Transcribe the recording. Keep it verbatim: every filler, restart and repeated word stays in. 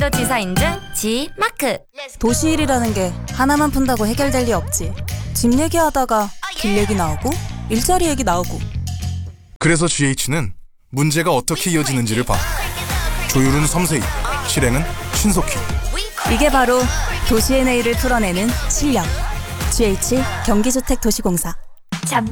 경기도지사 인증 지 마크. 도시일이라는 게 하나만 푼다고 해결될 리 없지. 집 얘기하다가 길 얘기 나오고 일자리 얘기 나오고. 그래서 지에이치는 문제가 어떻게 이어지는지를 봐. 조율은 섬세히, 실행은 신속히. 이게 바로 도시의 내일을 풀어내는 실력. 지에이치 경기주택도시공사.